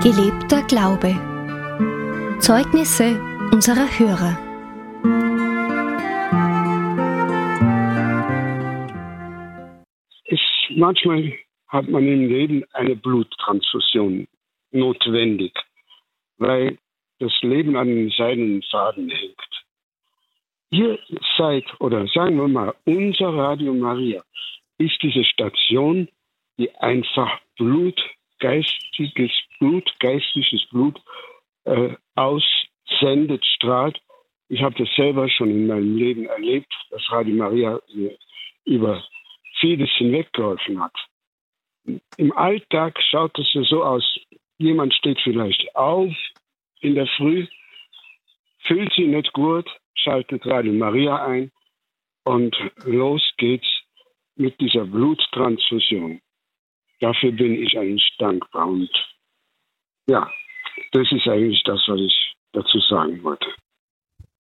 Gelebter Glaube. Zeugnisse unserer Hörer. Manchmal hat man im Leben eine Bluttransfusion notwendig, weil das Leben an einem seidenen Faden hängt. Ihr seid, oder sagen wir mal, unser Radio Maria ist diese Station, die einfach geistliches Blut aussendet, strahlt. Ich habe das selber schon in meinem Leben erlebt, dass Radio Maria mir über vieles hinweggeholfen hat. Im Alltag schaut es so aus, jemand steht vielleicht auf in der Früh, fühlt sich nicht gut, schaltet Radio Maria ein und los geht's mit dieser Bluttransfusion. Dafür bin ich eigentlich dankbar. Und ja, das ist eigentlich das, was ich dazu sagen wollte.